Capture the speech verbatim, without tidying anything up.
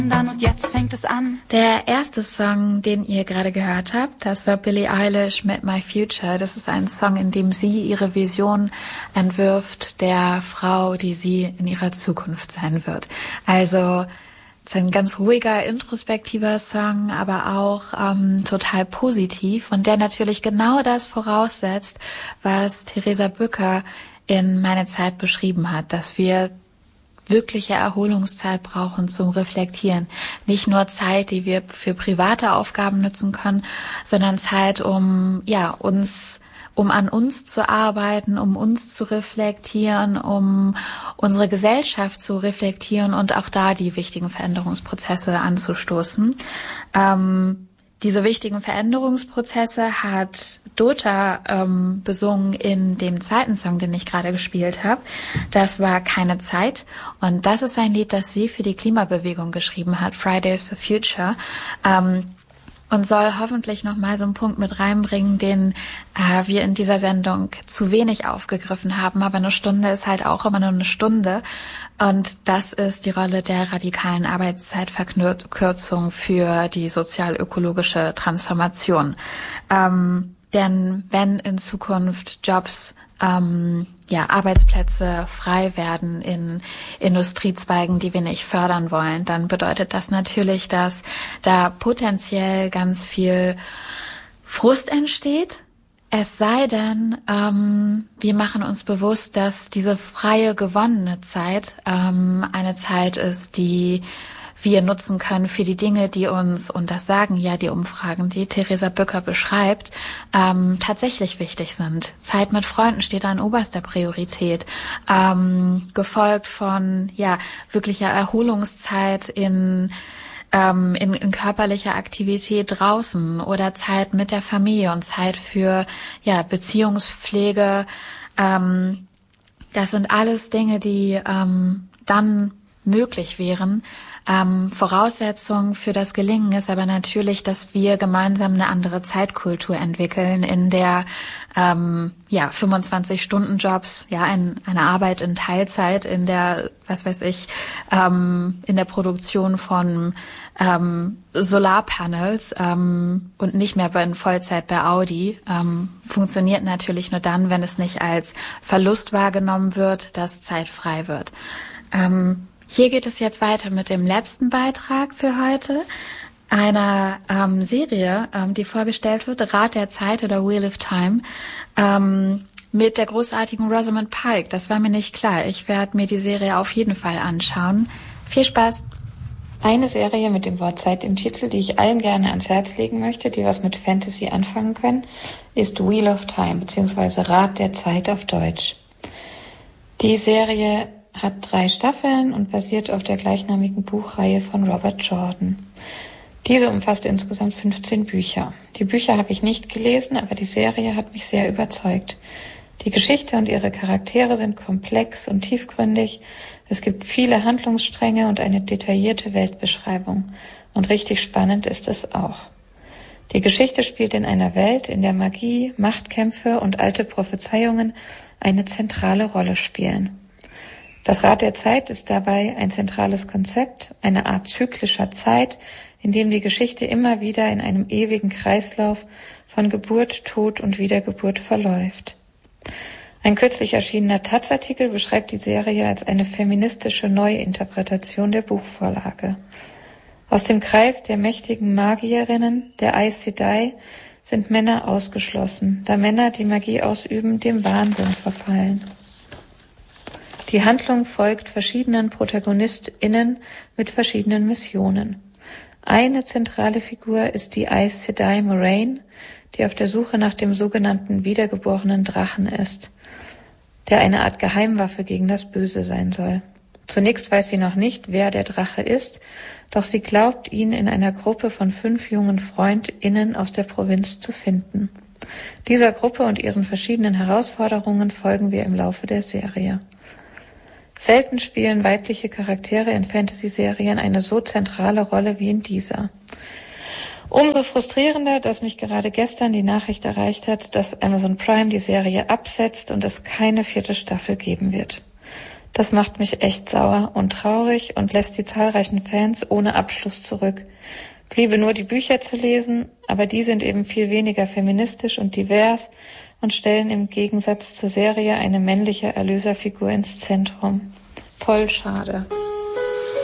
Und jetzt fängt es an. Der erste Song, den ihr gerade gehört habt, das war Billie Eilish mit My Future. Das ist ein Song, in dem sie ihre Vision entwirft der Frau, die sie in ihrer Zukunft sein wird. Also es ist ein ganz ruhiger, introspektiver Song, aber auch ähm, total positiv und der natürlich genau das voraussetzt, was Theresa Bücker in Meine Zeit beschrieben hat, dass wir wirkliche Erholungszeit brauchen zum Reflektieren. Nicht nur Zeit, die wir für private Aufgaben nutzen können, sondern Zeit, um ja uns, um an uns zu arbeiten, um uns zu reflektieren, um unsere Gesellschaft zu reflektieren und auch da die wichtigen Veränderungsprozesse anzustoßen. Ähm, Diese wichtigen Veränderungsprozesse hat Dota ähm, besungen in dem zweiten Song, den ich gerade gespielt habe. Das war Keine Zeit. Und das ist ein Lied, das sie für die Klimabewegung geschrieben hat, Fridays for Future. Ähm, und soll hoffentlich nochmal so einen Punkt mit reinbringen, den äh, wir in dieser Sendung zu wenig aufgegriffen haben. Aber eine Stunde ist halt auch immer nur eine Stunde. Und das ist die Rolle der radikalen Arbeitszeitverkürzung für die sozial-ökologische Transformation. Ähm, denn wenn in Zukunft Jobs, ähm, ja, Arbeitsplätze frei werden in Industriezweigen, die wir nicht fördern wollen, dann bedeutet das natürlich, dass da potenziell ganz viel Frust entsteht. Es sei denn, ähm, wir machen uns bewusst, dass diese freie, gewonnene Zeit ähm, eine Zeit ist, die wir nutzen können für die Dinge, die uns, und das sagen ja die Umfragen, die Theresa Bücker beschreibt, ähm, tatsächlich wichtig sind. Zeit mit Freunden steht an oberster Priorität, ähm, gefolgt von ja wirklicher Erholungszeit in In, in körperlicher Aktivität draußen oder Zeit mit der Familie und Zeit für ja Beziehungspflege. Ähm, das sind alles Dinge, die ähm, dann möglich wären. Ähm, Voraussetzung für das Gelingen ist aber natürlich, dass wir gemeinsam eine andere Zeitkultur entwickeln, in der ähm, ja fünfundzwanzig-Stunden-Jobs, ja ein, eine Arbeit in Teilzeit, in der, was weiß ich, ähm, in der Produktion von ähm, Solarpanels ähm, und nicht mehr in Vollzeit bei Audi, ähm, funktioniert natürlich nur dann, wenn es nicht als Verlust wahrgenommen wird, dass Zeit frei wird. Ähm, Hier geht es jetzt weiter mit dem letzten Beitrag für heute, einer ähm, Serie, ähm, die vorgestellt wird, Rat der Zeit oder Wheel of Time, ähm, mit der großartigen Rosamund Pike. Das war mir nicht klar. Ich werde mir die Serie auf jeden Fall anschauen. Viel Spaß! Eine Serie mit dem Wort Zeit im Titel, die ich allen gerne ans Herz legen möchte, die was mit Fantasy anfangen können, ist Wheel of Time, beziehungsweise Rat der Zeit auf Deutsch. Die Serie hat drei Staffeln und basiert auf der gleichnamigen Buchreihe von Robert Jordan. Diese umfasst insgesamt fünfzehn Bücher. Die Bücher habe ich nicht gelesen, aber die Serie hat mich sehr überzeugt. Die Geschichte und ihre Charaktere sind komplex und tiefgründig. Es gibt viele Handlungsstränge und eine detaillierte Weltbeschreibung. Und richtig spannend ist es auch. Die Geschichte spielt in einer Welt, in der Magie, Machtkämpfe und alte Prophezeiungen eine zentrale Rolle spielen. Das Rad der Zeit ist dabei ein zentrales Konzept, eine Art zyklischer Zeit, in dem die Geschichte immer wieder in einem ewigen Kreislauf von Geburt, Tod und Wiedergeburt verläuft. Ein kürzlich erschienener Taz-Artikel beschreibt die Serie als eine feministische Neuinterpretation der Buchvorlage. Aus dem Kreis der mächtigen Magierinnen, der Aes Sedai, sind Männer ausgeschlossen, da Männer, die Magie ausüben, dem Wahnsinn verfallen. Die Handlung folgt verschiedenen ProtagonistInnen mit verschiedenen Missionen. Eine zentrale Figur ist die Aes Sedai Moraine, die auf der Suche nach dem sogenannten wiedergeborenen Drachen ist, der eine Art Geheimwaffe gegen das Böse sein soll. Zunächst weiß sie noch nicht, wer der Drache ist, doch sie glaubt, ihn in einer Gruppe von fünf jungen FreundInnen aus der Provinz zu finden. Dieser Gruppe und ihren verschiedenen Herausforderungen folgen wir im Laufe der Serie. Selten spielen weibliche Charaktere in Fantasy-Serien eine so zentrale Rolle wie in dieser. Umso frustrierender, dass mich gerade gestern die Nachricht erreicht hat, dass Amazon Prime die Serie absetzt und es keine vierte Staffel geben wird. Das macht mich echt sauer und traurig und lässt die zahlreichen Fans ohne Abschluss zurück. Bliebe nur die Bücher zu lesen, aber die sind eben viel weniger feministisch und divers und stellen im Gegensatz zur Serie eine männliche Erlöserfigur ins Zentrum. Voll schade.